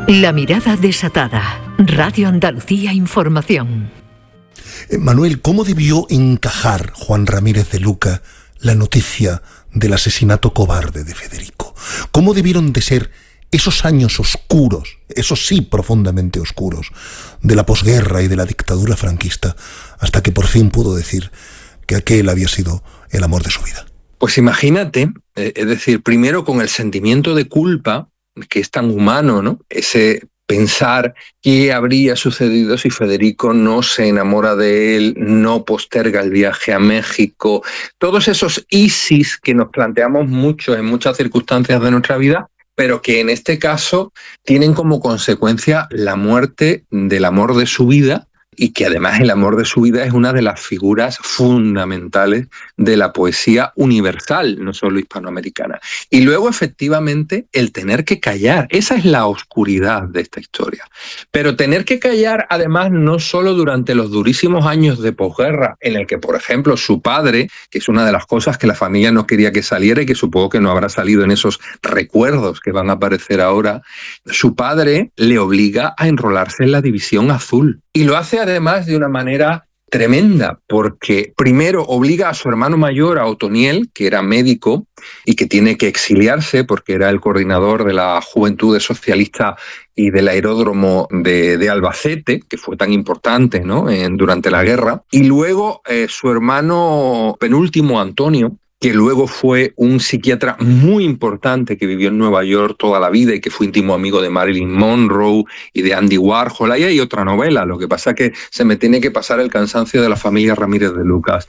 La mirada desatada. Radio Andalucía Información. Manuel, ¿cómo debió encajar Juan Ramírez de Lucas la noticia del asesinato cobarde de Federico? ¿Cómo debieron de ser esos años oscuros, esos sí profundamente oscuros, de la posguerra y de la dictadura franquista, hasta que por fin pudo decir que aquel había sido el amor de su vida? Pues imagínate, es decir, primero con el sentimiento de culpa, que es tan humano, ¿no? Ese pensar qué habría sucedido si Federico no se enamora de él, no posterga el viaje a México. Todos esos ISIS que nos planteamos mucho en muchas circunstancias de nuestra vida, pero que en este caso tienen como consecuencia la muerte del amor de su vida, y que además el amor de su vida es una de las figuras fundamentales de la poesía universal, no solo hispanoamericana. Y luego, efectivamente, el tener que callar. Esa es la oscuridad de esta historia. Pero tener que callar, además, no solo durante los durísimos años de posguerra, en el que, por ejemplo, su padre, que es una de las cosas que la familia no quería que saliera y que supongo que no habrá salido en esos recuerdos que van a aparecer ahora, su padre le obliga a enrolarse en la División Azul. Y lo hace además de una manera tremenda, porque primero obliga a su hermano mayor, a Otoniel, que era médico y que tiene que exiliarse porque era el coordinador de la Juventudes Socialista y del aeródromo de Albacete, que fue tan importante, ¿no? Durante la guerra. Y luego su hermano penúltimo, Antonio, que luego fue un psiquiatra muy importante que vivió en Nueva York toda la vida y que fue íntimo amigo de Marilyn Monroe y de Andy Warhol. Ahí hay otra novela, lo que pasa es que se me tiene que pasar el cansancio de la familia Ramírez de Lucas.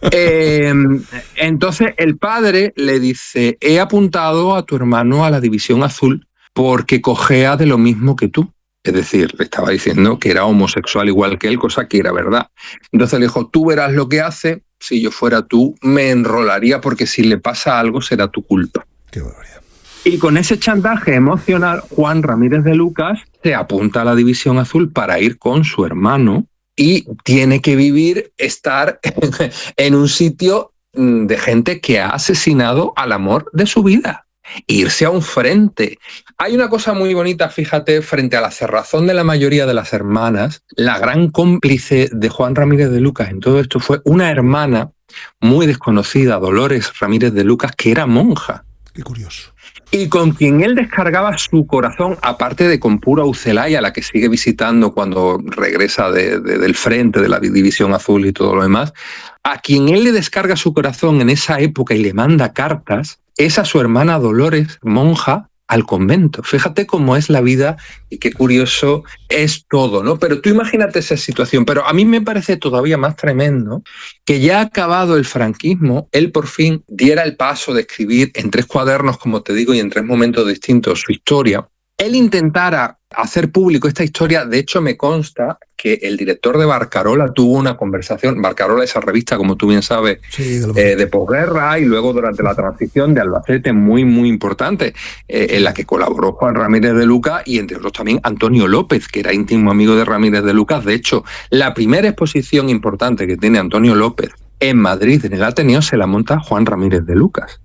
Entonces el padre le dice: he apuntado a tu hermano a la División Azul porque cojea de lo mismo que tú. Es decir, le estaba diciendo que era homosexual igual que él, cosa que era verdad. Entonces le dijo: tú verás lo que hace. Si yo fuera tú, me enrolaría porque si le pasa algo será tu culpa. Qué barbaridad. Y con ese chantaje emocional, Juan Ramírez de Lucas se apunta a la División Azul para ir con su hermano y tiene que estar en un sitio de gente que ha asesinado al amor de su vida. Irse a un frente. Hay una cosa muy bonita, fíjate, frente a la cerrazón de la mayoría de las hermanas, la gran cómplice de Juan Ramírez de Lucas en todo esto fue una hermana muy desconocida, Dolores Ramírez de Lucas, que era monja. Qué curioso. Y con quien él descargaba su corazón, aparte de con Pura Ucelaya, a la que sigue visitando cuando regresa del frente de la División Azul y todo lo demás, a quien él le descarga su corazón en esa época y le manda cartas, es a su hermana Dolores, monja, al convento. Fíjate cómo es la vida y qué curioso es todo, ¿no? Pero tú imagínate esa situación. Pero a mí me parece todavía más tremendo que ya acabado el franquismo, él por fin diera el paso de escribir en 3 cuadernos, como te digo, y en 3 momentos distintos su historia. Él intentara hacer público esta historia. De hecho, me consta que el director de Barcarola tuvo una conversación. Barcarola, esa revista, como tú bien sabes, Sí, de posguerra, y luego durante la transición de Albacete, muy, muy importante, en la que colaboró Juan Ramírez de Lucas y, entre otros, también Antonio López, que era íntimo amigo de Ramírez de Lucas. De hecho, la primera exposición importante que tiene Antonio López en Madrid, en el Ateneo, se la monta Juan Ramírez de Lucas.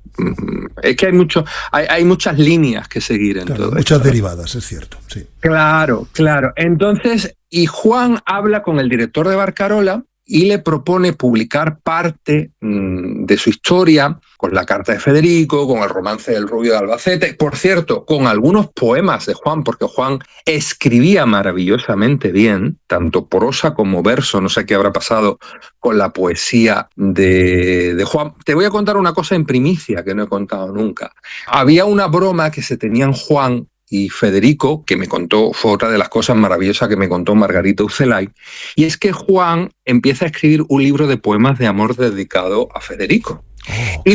Es que hay muchas líneas que seguir en todo muchas esto. derivadas, es cierto, sí. Claro. Entonces, y Juan habla con el director de Barcarola y le propone publicar parte de su historia, con la carta de Federico, con el romance del rubio de Albacete, por cierto, con algunos poemas de Juan, porque Juan escribía maravillosamente bien, tanto prosa como verso. No sé qué habrá pasado con la poesía de Juan. Te voy a contar una cosa en primicia que no he contado nunca. Había una broma que se tenían Juan y Federico, que me contó, fue otra de las cosas maravillosas que me contó Margarita Ucelay, y es que Juan empieza a escribir un libro de poemas de amor dedicado a Federico. Y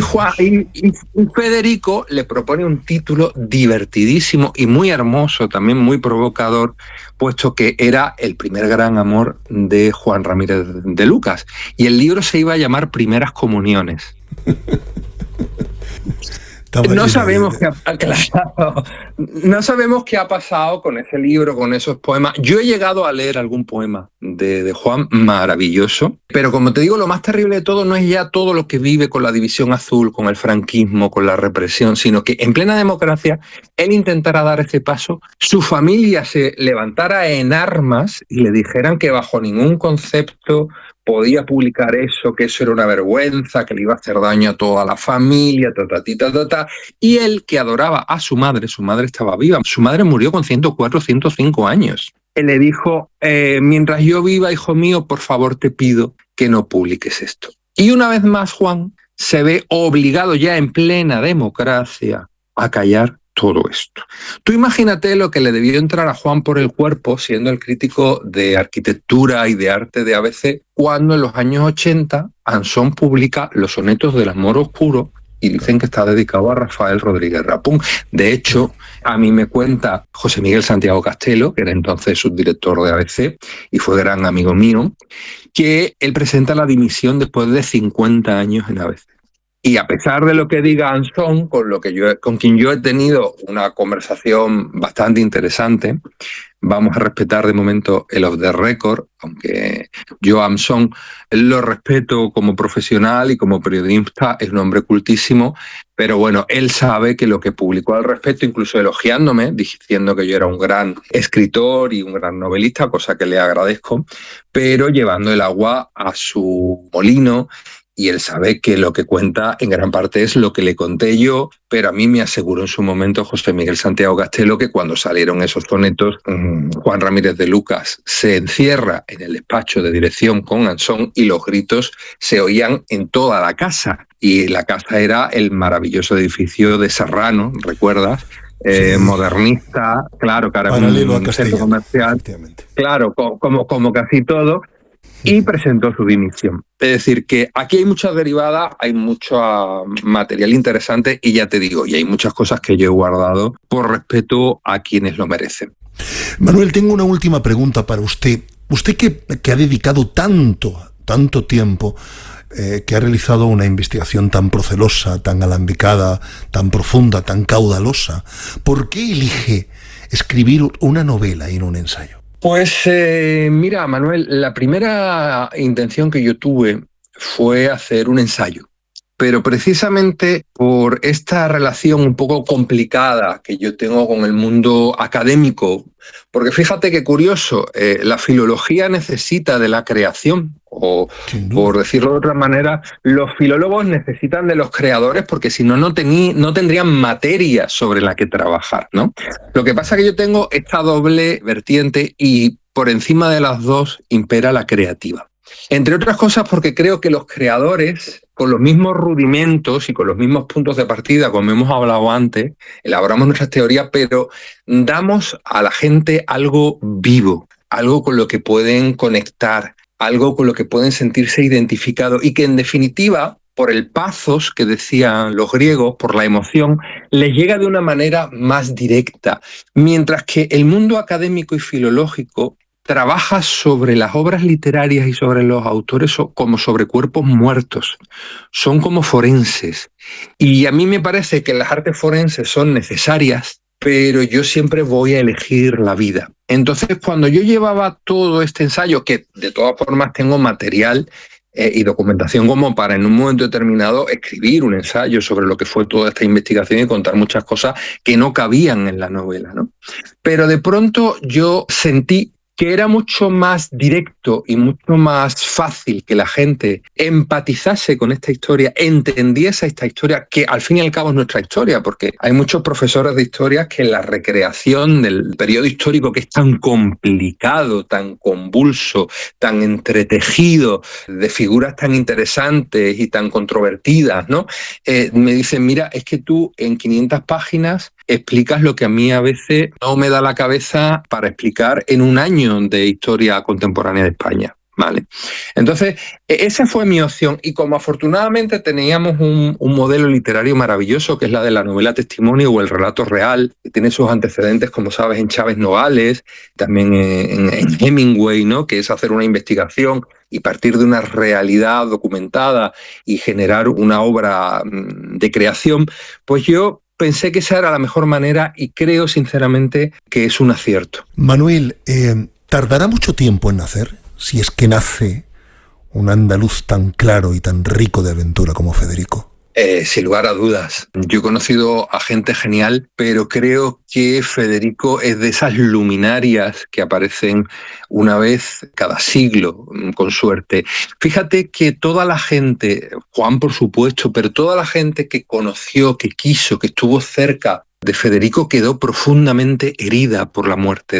Federico le propone un título divertidísimo y muy hermoso, también muy provocador, puesto que era el primer gran amor de Juan Ramírez de Lucas. Y el libro se iba a llamar Primeras Comuniones. No sabemos no sabemos qué ha pasado con ese libro, con esos poemas. Yo he llegado a leer algún poema de Juan maravilloso, pero como te digo, lo más terrible de todo no es ya todo lo que vive con la división azul, con el franquismo, con la represión, sino que en plena democracia él intentara dar ese paso, su familia se levantara en armas y le dijeran que bajo ningún concepto podía publicar eso, que eso era una vergüenza, que le iba a hacer daño a toda la familia, y él, que adoraba a su madre estaba viva, su madre murió con 104, 105 años. Él le dijo, mientras yo viva, hijo mío, por favor te pido que no publiques esto. Y una vez más Juan se ve obligado ya en plena democracia a callar todo esto. Tú imagínate lo que le debió entrar a Juan por el cuerpo, siendo el crítico de arquitectura y de arte de ABC, cuando en los años 80 Anson publica Los sonetos del amor oscuro y dicen que está dedicado a Rafael Rodríguez Rapún. De hecho, a mí me cuenta José Miguel Santiago Castelo, que era entonces subdirector de ABC y fue gran amigo mío, que él presenta la dimisión después de 50 años en ABC. Y a pesar de lo que diga Anson, con quien yo he tenido una conversación bastante interesante, vamos a respetar de momento el off the record, aunque yo a Anson lo respeto como profesional y como periodista, es un hombre cultísimo, pero bueno, él sabe que lo que publicó al respecto, incluso elogiándome, diciendo que yo era un gran escritor y un gran novelista, cosa que le agradezco, pero llevando el agua a su molino. Y él sabe que lo que cuenta en gran parte es lo que le conté yo, pero a mí me aseguró en su momento José Miguel Santiago Castelo que cuando salieron esos sonetos, Juan Ramírez de Lucas se encierra en el despacho de dirección con Anson y los gritos se oían en toda la casa. Y la casa era el maravilloso edificio de Serrano, ¿recuerdas? Sí. Modernista, claro, que era un centro comercial, claro, como casi todo. Y presentó su dimisión. Es decir, que aquí hay muchas derivadas, hay mucho material interesante y ya te digo, y hay muchas cosas que yo he guardado por respeto a quienes lo merecen. Manuel, tengo una última pregunta para usted. Usted que ha dedicado tanto tiempo, que ha realizado una investigación tan procelosa, tan alambicada, tan profunda, tan caudalosa, ¿por qué elige escribir una novela y no un ensayo? Pues mira, Manuel, la primera intención que yo tuve fue hacer un ensayo, pero precisamente por esta relación un poco complicada que yo tengo con el mundo académico, porque fíjate qué curioso, la filología necesita de la creación, o por decirlo de otra manera, los filólogos necesitan de los creadores porque si no, no tendrían materia sobre la que trabajar, ¿no? Lo que pasa es que yo tengo esta doble vertiente y por encima de las dos impera la creativa. Entre otras cosas porque creo que los creadores, con los mismos rudimentos y con los mismos puntos de partida, como hemos hablado antes, elaboramos nuestras teorías, pero damos a la gente algo vivo, algo con lo que pueden conectar, algo con lo que pueden sentirse identificados y que en definitiva, por el pathos que decían los griegos, por la emoción, les llega de una manera más directa, mientras que el mundo académico y filológico trabaja sobre las obras literarias y sobre los autores como sobre cuerpos muertos, son como forenses. Y a mí me parece que las artes forenses son necesarias, pero yo siempre voy a elegir la vida. Entonces, cuando yo llevaba todo este ensayo, que de todas formas tengo material y documentación como para en un momento determinado escribir un ensayo sobre lo que fue toda esta investigación y contar muchas cosas que no cabían en la novela, ¿no? Pero de pronto yo sentí que era mucho más directo y mucho más fácil que la gente empatizase con esta historia, entendiese esta historia, que al fin y al cabo es nuestra historia, porque hay muchos profesores de historia que la recreación del periodo histórico, que es tan complicado, tan convulso, tan entretejido, de figuras tan interesantes y tan controvertidas, ¿no? Me dicen, mira, es que tú en 500 páginas explicas lo que a mí a veces no me da la cabeza para explicar en un año de historia contemporánea de España. ¿vale? Entonces, esa fue mi opción, y como afortunadamente teníamos un modelo literario maravilloso, que es la de la novela testimonio o el relato real, que tiene sus antecedentes, como sabes, en Chávez Nogales, también en Hemingway, ¿no? Que es hacer una investigación y partir de una realidad documentada y generar una obra de creación, pues yo pensé que esa era la mejor manera y creo sinceramente que es un acierto. Manuel, ¿tardará mucho tiempo en nacer? Si es que nace un andaluz tan claro y tan rico de aventura como Federico. Sin lugar a dudas. Yo he conocido a gente genial, pero creo que Federico es de esas luminarias que aparecen una vez cada siglo, con suerte. Fíjate que toda la gente, Juan por supuesto, pero toda la gente que conoció, que quiso, que estuvo cerca de Federico, quedó profundamente herida por la muerte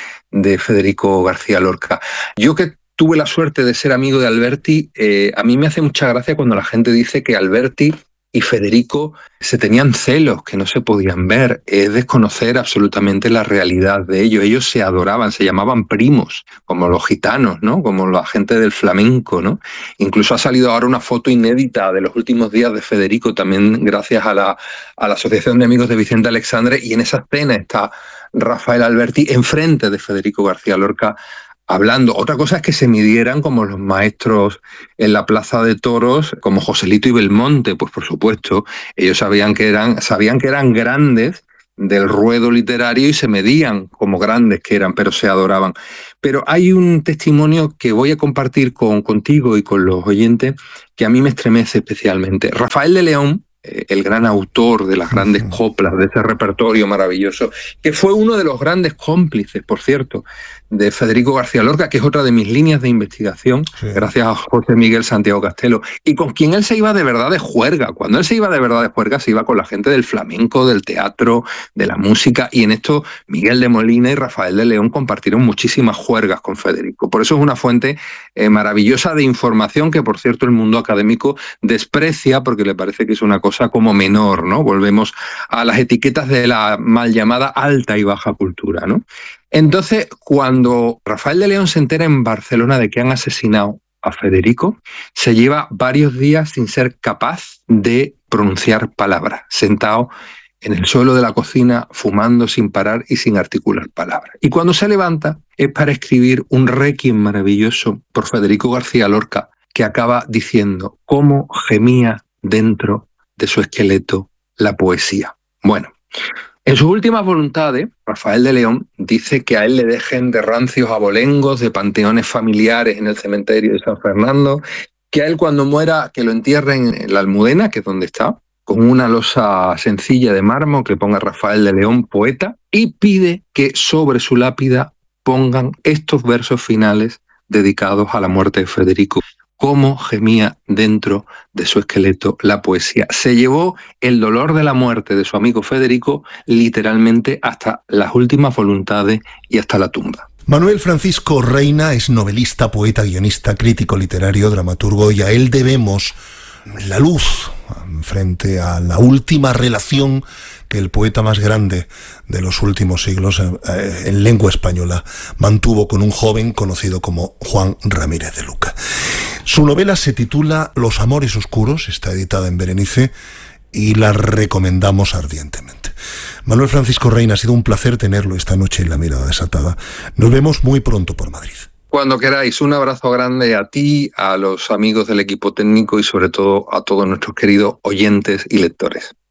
de Federico García Lorca. Yo que tuve la suerte de ser amigo de Alberti, a mí me hace mucha gracia cuando la gente dice que Alberti y Federico se tenían celos, que no se podían ver. Es desconocer absolutamente la realidad de ellos. Ellos se adoraban, se llamaban primos, como los gitanos, ¿no? Como la gente del flamenco, ¿no? Incluso ha salido ahora una foto inédita de los últimos días de Federico, también gracias a la Asociación de Amigos de Vicente Alexandre, y en esa escena está Rafael Alberti enfrente de Federico García Lorca, hablando. Otra cosa es que se midieran como los maestros en la Plaza de Toros, como Joselito y Belmonte, pues por supuesto, ellos sabían que eran grandes del ruedo literario y se medían como grandes que eran, pero se adoraban. Pero hay un testimonio que voy a compartir contigo y con los oyentes que a mí me estremece especialmente. Rafael de León, el gran autor de las grandes coplas, de ese repertorio maravilloso, que fue uno de los grandes cómplices, por cierto, de Federico García Lorca, que es otra de mis líneas de investigación, gracias a José Miguel Santiago Castelo, y con quien él se iba de verdad de juerga. Cuando él se iba de verdad de juerga, se iba con la gente del flamenco, del teatro, de la música, y en esto Miguel de Molina y Rafael de León compartieron muchísimas juergas con Federico. Por eso es una fuente maravillosa de información que, por cierto, el mundo académico desprecia porque le parece que es una cosa como menor, ¿no? Volvemos a las etiquetas de la mal llamada alta y baja cultura, ¿no? Entonces, cuando Rafael de León se entera en Barcelona de que han asesinado a Federico, se lleva varios días sin ser capaz de pronunciar palabras, sentado en el suelo de la cocina, fumando sin parar y sin articular palabras. Y cuando se levanta es para escribir un requiem maravilloso por Federico García Lorca, que acaba diciendo cómo gemía dentro de su esqueleto la poesía. Bueno, en sus últimas voluntades, Rafael de León dice que a él le dejen de rancios abolengos, de panteones familiares en el cementerio de San Fernando, que a él cuando muera que lo entierren en la Almudena, que es donde está, con una losa sencilla de mármol que ponga Rafael de León, poeta, y pide que sobre su lápida pongan estos versos finales dedicados a la muerte de Federico. Cómo gemía dentro de su esqueleto la poesía. Se llevó el dolor de la muerte de su amigo Federico literalmente hasta las últimas voluntades y hasta la tumba. Manuel Francisco Reina es novelista, poeta, guionista, crítico literario, dramaturgo, y a él debemos la luz frente a la última relación que el poeta más grande de los últimos siglos en lengua española mantuvo con un joven conocido como Juan Ramírez de Luca. Su novela se titula Los amores oscuros, está editada en Berenice y la recomendamos ardientemente. Manuel Francisco Reina, ha sido un placer tenerlo esta noche en La Mirada Desatada. Nos vemos muy pronto por Madrid. Cuando queráis, un abrazo grande a ti, a los amigos del equipo técnico y sobre todo a todos nuestros queridos oyentes y lectores.